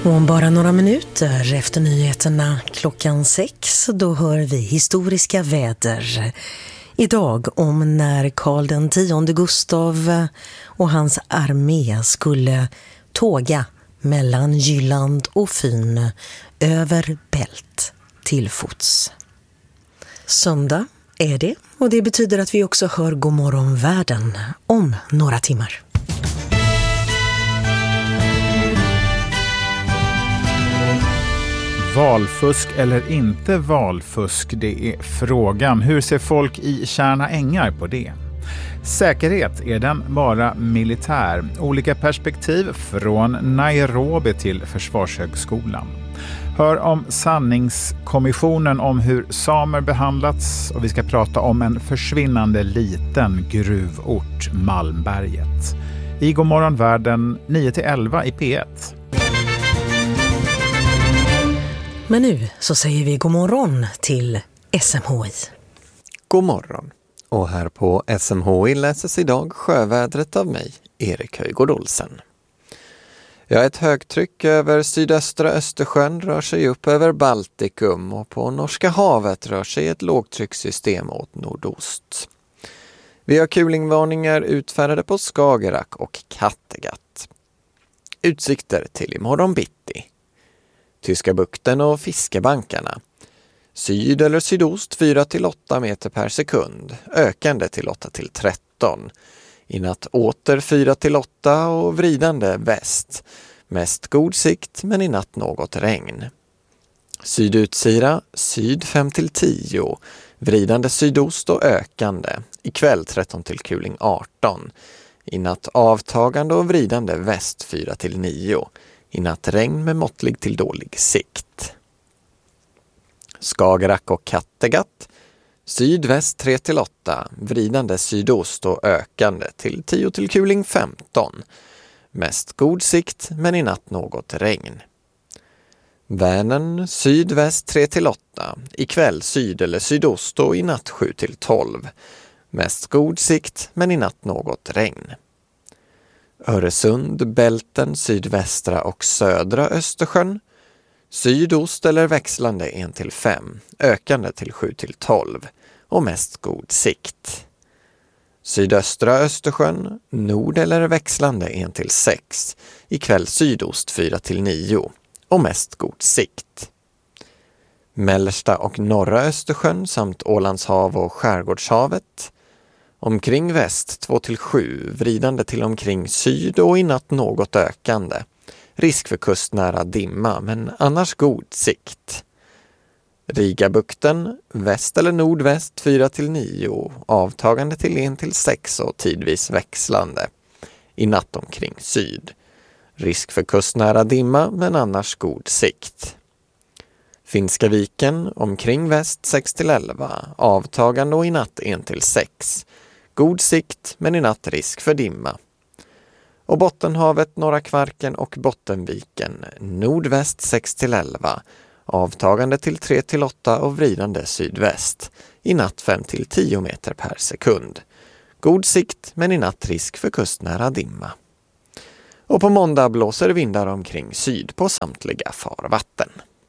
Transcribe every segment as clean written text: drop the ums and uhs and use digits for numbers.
Om bara några minuter efter nyheterna 6:00 då hör vi historiska väder. Idag om när Karl den 10:e Gustav och hans armé skulle tåga mellan Jylland och Fyn över Bält till fots. Söndag är det, och det betyder att vi också hör Godmorgon världen om några timmar. Valfusk eller inte valfusk, det är frågan. Hur ser folk i Tjärna ängar på det? Säkerhet, är den bara militär? Olika perspektiv från Nairobi till Försvarshögskolan. Hör om sanningskommissionen om hur samer behandlats, och vi ska prata om en försvinnande liten gruvort, Malmberget. I Godmorgon världen 9-11 i P1. Men nu så säger vi god morgon till SMHI. God morgon. Och här på SMHI läses idag sjövädret av mig, Erik Höjgård Olsen. Ett högtryck över sydöstra Östersjön rör sig upp över Baltikum, och på Norska havet rör sig ett lågtryckssystem åt nordost. Vi har kulingvarningar utfärdade på Skagerrak och Kattegatt. Utsikter till imorgon bitti. Tyska bukten och fiskebankarna. Syd eller sydost 4-8 meter per sekund, ökande till 8-13. I natt åter 4-8 och vridande väst. Mest god sikt, men i natt något regn. Sydutsira, syd 5-10. Vridande sydost och ökande. Ikväll 13 till kuling 18. I natt avtagande och vridande väst 4-9. I natt regn med måttlig till dålig sikt. Skagerrak och Kattegatt. Sydväst 3-8. Vridande sydost och ökande till 10 till kuling 15. Mest god sikt, men i natt något regn. Vänern sydväst 3-8. Ikväll syd eller sydost och i natt 7-12. Mest god sikt, men i natt något regn. Öresund, Bälten, sydvästra och södra Östersjön. Sydost eller växlande 1-5, ökande till 7-12 och mest god sikt. Sydöstra Östersjön, nord eller växlande 1-6, ikväll sydost 4-9 och mest god sikt. Mellersta och norra Östersjön samt Ålandshav och Skärgårdshavet. Omkring väst 2-7, vridande till omkring syd och i natt något ökande. Risk för kustnära dimma, men annars god sikt. Rigabukten, väst eller nordväst 4-9, avtagande till 1-6 och tidvis växlande. I natt omkring syd. Risk för kustnära dimma, men annars god sikt. Finska viken, omkring väst 6-11, avtagande och i natt 1-6. God sikt, men i natt risk för dimma. Och Bottenhavet, Norra Kvarken och Bottenviken, nordväst 6-11, avtagande till 3-8 och vridande sydväst. I natt 5-10 meter per sekund. God sikt, men i natt risk för kustnära dimma. Och på måndag blåser vindar omkring syd på samtliga farvatten.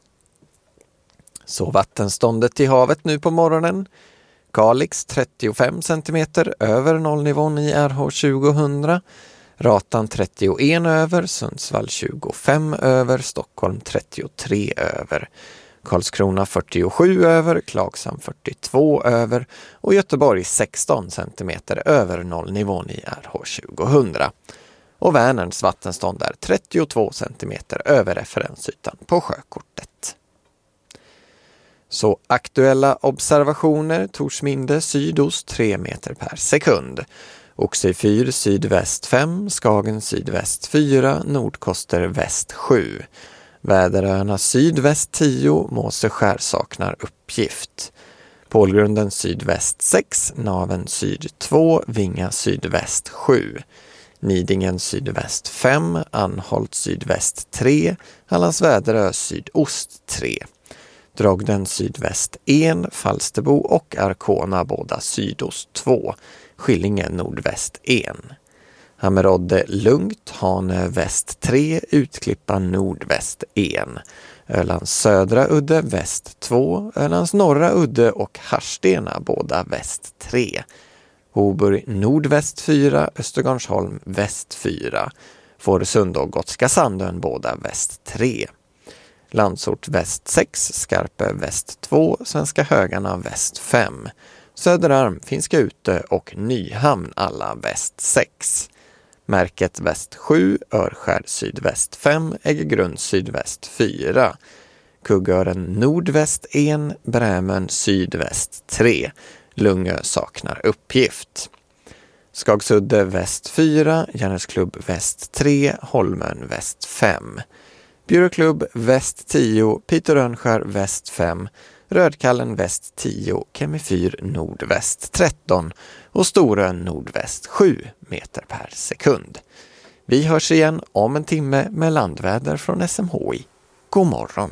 Så vattenståndet i havet nu på morgonen. Kalix 35 cm över nollnivån i RH 2000. Ratan 31 över, Sundsvall 25 över, Stockholm 33 över. Karlskrona 47 över, Klagshamn 42 över och Göteborg 16 cm över nollnivån i RH 2000. Och Vänerns vattenstånd är 32 cm över referensytan på sjökortet. Så aktuella observationer: Torsminde sydost 3 meter per sekund. Oxyfyr sydväst 5, Skagen sydväst 4, Nordkoster väst 7. Väderöarna sydväst 10, Måseskär saknar uppgift. Pålgrunden sydväst 6, Naven syd 2, Vinga sydväst 7. Nidingen sydväst 5, Anholt sydväst 3, Hallands Väderö sydost 3. Drogden sydväst 1, Falsterbo och Arkona båda sydost 2. Skillinge nordväst 1. Hammerodde lugnt, Hanö väst 3, Utklippa nordväst 1. Ölands södra udde väst 2, Ölands norra udde och Harstena båda väst 3. Hoburg nordväst 4, Östergarnsholm väst 4. Fårösund och Gotska Sandön båda väst 3. Landsort väst 6, Skarpö väst 2, Svenska Högarna väst 5. Söderarm, Finska Utö och Nyhamn alla väst 6. Märket väst 7, Örskär sydväst 5, Äggegrund sydväst 4. Kuggören nordväst 1, Brämön sydväst 3. Lungö saknar uppgift. Skagsudde väst 4, Järnsklubb väst 3, Holmön väst 5. Bjurklubb väst 10, Piteå Rönnskär väst 5, Rödkallen väst 10, Kemifyr nordväst 13 och Storön nordväst 7 meter per sekund. Vi hörs igen om en timme med landväder från SMHI. God morgon!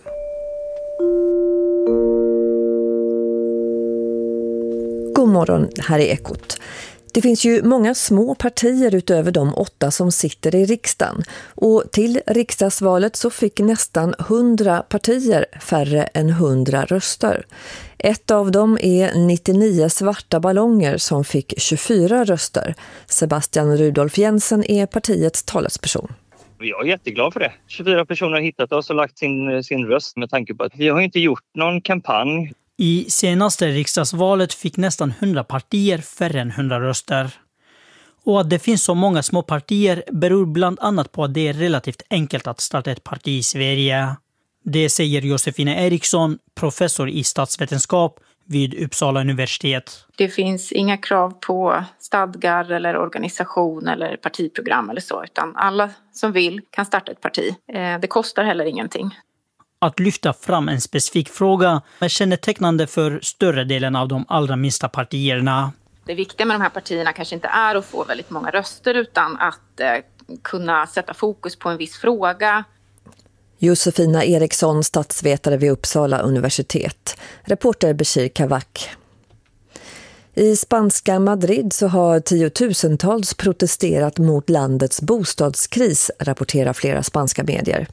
God morgon, här är Ekot. Det finns ju många små partier utöver de 8 som sitter i riksdagen. Och till riksdagsvalet så fick nästan 100 partier färre än 100 röster. Ett av dem är 99 svarta ballonger som fick 24 röster. Sebastian Rudolf Jensen är partiets talesperson. Jag är jätteglad för det. 24 personer har hittat oss och lagt sin röst med tanke på att vi har inte gjort någon kampanj. I senaste riksdagsvalet fick nästan 100 partier färre än 100 röster. Och att det finns så många små partier beror bland annat på att det är relativt enkelt att starta ett parti i Sverige. Det säger Josefina Eriksson, professor i statsvetenskap vid Uppsala universitet. Det finns inga krav på stadgar eller organisation eller partiprogram eller så, utan alla som vill kan starta ett parti. Det kostar heller ingenting. Att lyfta fram en specifik fråga är kännetecknande för större delen av de allra minsta partierna. Det viktiga med de här partierna kanske inte är att få väldigt många röster utan att kunna sätta fokus på en viss fråga. Josefina Eriksson, statsvetare vid Uppsala universitet. Reporter Bashir Kavak. I spanska Madrid så har tiotusentals protesterat mot landets bostadskris, rapporterar flera spanska medier.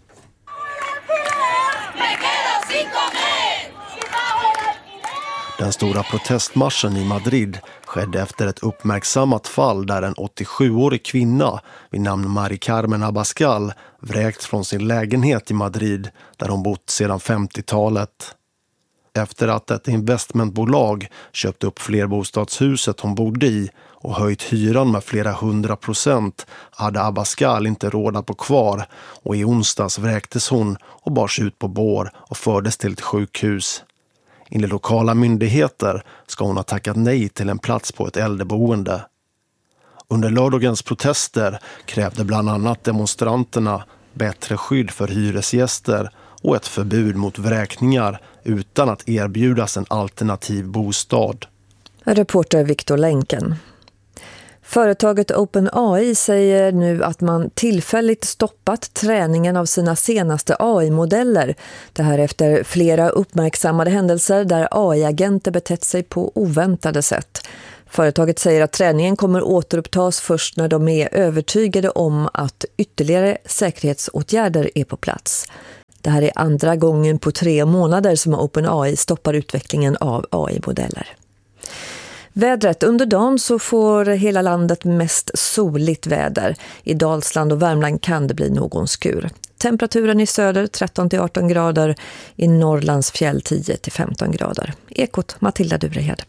Den stora protestmarschen i Madrid skedde efter ett uppmärksammat fall där en 87-årig kvinna vid namn Mari Carmen Abascal vräkts från sin lägenhet i Madrid där hon bott sedan 50-talet. Efter att ett investmentbolag köpt upp flerbostadshuset hon bodde i och höjt hyran med flera 100% hade Abascal inte råd att bo kvar och i onsdags vräktes hon och bars ut på bår och fördes till ett sjukhus. Enligt lokala myndigheter ska hon ha tackat nej till en plats på ett äldreboende. Under lördagens protester krävde bland annat demonstranterna bättre skydd för hyresgäster och ett förbud mot vräkningar utan att erbjudas en alternativ bostad. Reporter Viktor Länken. Företaget OpenAI säger nu att man tillfälligt stoppat träningen av sina senaste AI-modeller. Det här efter flera uppmärksammade händelser där AI-agenter betett sig på oväntade sätt. Företaget säger att träningen kommer återupptas först när de är övertygade om att ytterligare säkerhetsåtgärder är på plats. Det här är andra gången på 3 månader som OpenAI stoppar utvecklingen av AI-modeller. Vädret. Under dagen så får hela landet mest soligt väder. I Dalsland och Värmland kan det bli någon skur. Temperaturen i söder 13-18 grader, i Norrlands fjäll 10-15 grader. Ekot, Matilda Durehed.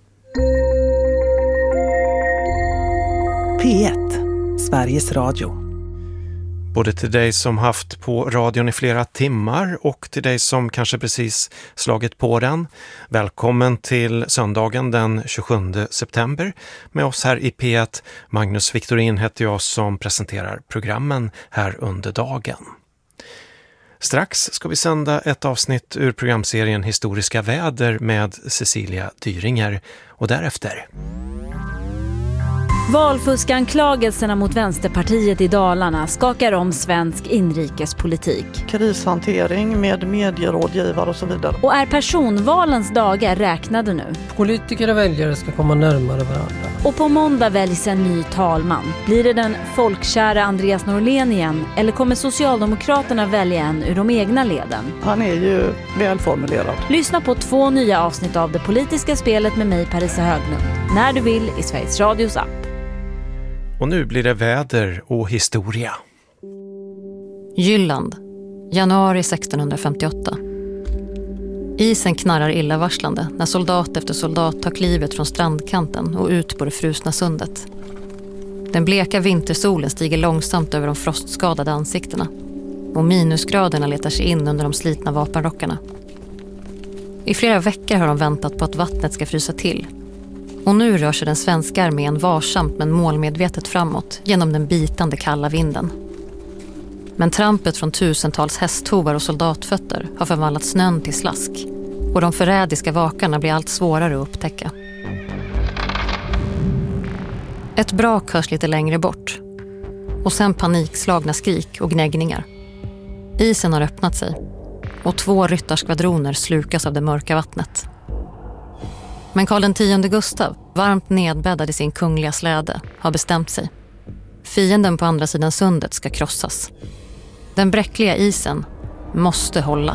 P1, Sveriges Radio. Både till dig som haft på radion i flera timmar och till dig som kanske precis slagit på den. Välkommen till söndagen den 27 september. Med oss här i P1, Magnus Victorin heter jag som presenterar programmen här under dagen. Strax ska vi sända ett avsnitt ur programserien Historiska väder med Cecilia Dyringer och därefter. Valfuskanklagelserna mot Vänsterpartiet i Dalarna skakar om svensk inrikespolitik. Krishantering med medierådgivare och så vidare. Och är personvalens dagar räknade nu? Politiker och väljare ska komma närmare varandra. Och på måndag väljs en ny talman. Blir det den folkkära Andreas Norlén igen? Eller kommer Socialdemokraterna välja en ur de egna leden? Han är ju välformulerad. Lyssna på 2 nya avsnitt av Det politiska spelet med mig, Parisa Höglund. När du vill i Sveriges Radios app. Och nu blir det väder och historia. Jylland, januari 1658. Isen knarrar illavarslande när soldat efter soldat tar klivet från strandkanten och ut på det frusna sundet. Den bleka vintersolen stiger långsamt över de frostskadade ansiktena och minusgraderna letar sig in under de slitna vapenrockarna. I flera veckor har de väntat på att vattnet ska frysa till. Och nu rör sig den svenska armén varsamt men målmedvetet framåt genom den bitande kalla vinden. Men trampet från tusentals hästhovar och soldatfötter har förvandlat snön till slask. Och de förrädiska vakarna blir allt svårare att upptäcka. Ett brak hörs lite längre bort. Och sen panikslagna skrik och gnäggningar. Isen har öppnat sig. Och 2 ryttarskvadroner slukas av det mörka vattnet. Men Karl X Gustav, varmt nedbäddad i sin kungliga släde, har bestämt sig. Fienden på andra sidan sundet ska krossas. Den bräckliga isen måste hålla.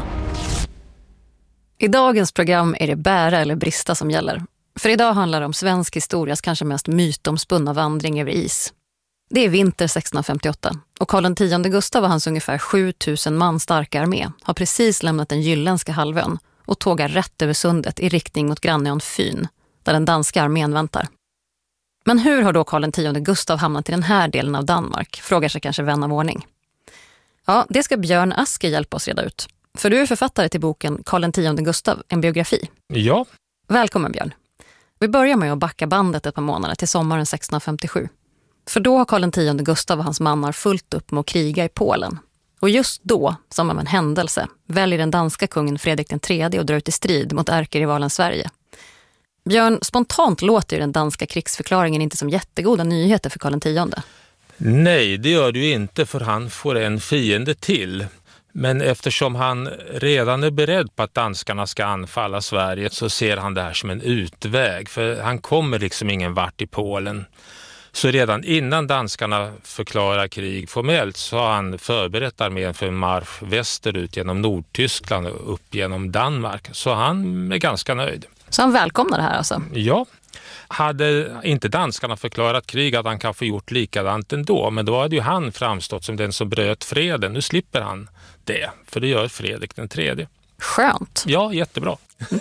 I dagens program är det bära eller brista som gäller. För idag handlar det om svensk historias kanske mest mytomspunna vandring över is. Det är vinter 1658 och Karl X Gustav och hans ungefär 7000 man starka armé har precis lämnat den jylländska halvön och tågar rätt över sundet i riktning mot grannön Fyn, där den danska armén väntar. Men hur har då Karl X Gustav hamnat i den här delen av Danmark, frågar sig kanske vän av ordning. Ja, det ska Björn Aske hjälpa oss reda ut. För du är författare till boken Karl X Gustav, en biografi. Ja. Välkommen Björn. Vi börjar med att backa bandet ett par månader till sommaren 1657. För då har Karl X Gustav och hans mannar fullt upp med att kriga i Polen. Och just då, som av en händelse, väljer den danska kungen Fredrik III och drar ut i strid mot ärkerivalen Sverige. Björn, spontant låter ju den danska krigsförklaringen inte som jättegoda nyheter för Karl X. Nej, det gör du inte, för han får en fiende till. Men eftersom han redan är beredd på att danskarna ska anfalla Sverige så ser han det här som en utväg. För han kommer liksom ingen vart i Polen. Så redan innan danskarna förklarar krig formellt så har han förberett armén för en marsch västerut genom Nordtyskland och upp genom Danmark. Så han är ganska nöjd. Så han välkomnar det här alltså? Ja. Hade inte danskarna förklarat krig hade han kanske gjort likadant ändå. Men då hade ju han framstått som den som bröt freden. Nu slipper han det, för det gör Fredrik III. Skönt. Ja, jättebra.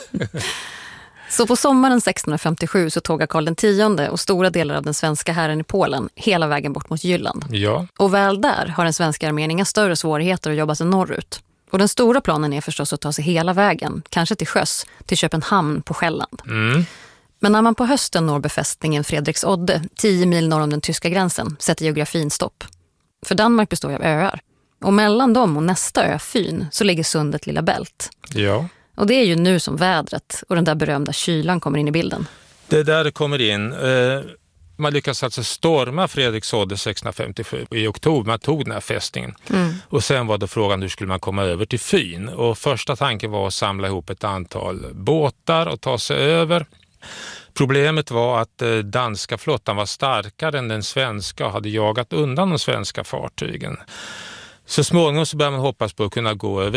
Så på sommaren 1657 så tågar Karl X och stora delar av den svenska hären i Polen hela vägen bort mot Jylland. Ja. Och väl där har den svenska armén inga större svårigheter att jobba sig norrut. Och den stora planen är förstås att ta sig hela vägen, kanske till sjöss, till Köpenhamn på Själland. Mm. Men när man på hösten når befästningen Fredriksodde, 10 mil norr om den tyska gränsen, sätter geografin stopp. För Danmark består av öar. Och mellan dem och nästa ö, Fyn, så ligger sundet Lilla Bält. Ja. Och det är ju nu som vädret och den där berömda kylan kommer in i bilden. Det där kommer in. Man lyckas alltså storma Fredriksodde 1657 i oktober. Man tog den här fästningen. Och sen var det frågan hur skulle man komma över till Fyn. Och första tanken var att samla ihop ett antal båtar och ta sig över. Problemet var att danska flottan var starkare än den svenska och hade jagat undan de svenska fartygen. Så småningom så började man hoppas på att kunna gå över